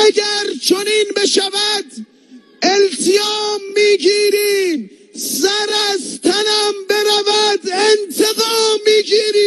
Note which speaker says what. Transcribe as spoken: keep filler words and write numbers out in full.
Speaker 1: اگر چنین بشود التیام میگیریم، سر از تنم برود انتقام میگیریم.